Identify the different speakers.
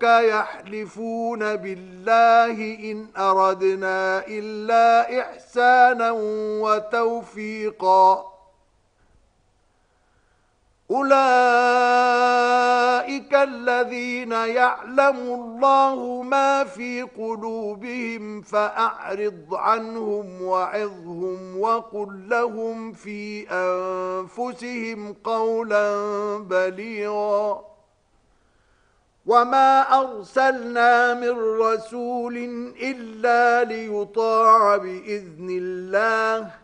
Speaker 1: يحلفون بالله إن أردنا إلا إحسانا وتوفيقا أولئك الذين يعلم الله ما في قلوبهم فأعرض عنهم وعظهم وقل لهم في أنفسهم قولا بليغا وما أرسلنا من رسول إلا ليطاع بإذن الله